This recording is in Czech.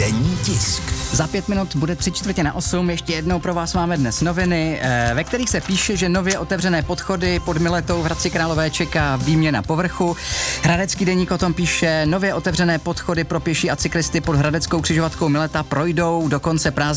Denní tisk. Za 5 minut bude 7:45. Ještě jednou pro vás máme dnes noviny, ve kterých se píše, že nově otevřené podchody pod Miletou v Hradci Králové čeká výměna povrchu. Hradecký deník o tom píše, nově otevřené podchody pro pěší a cyklisty pod hradeckou křižovatkou Mileta projdou do konce prázdnin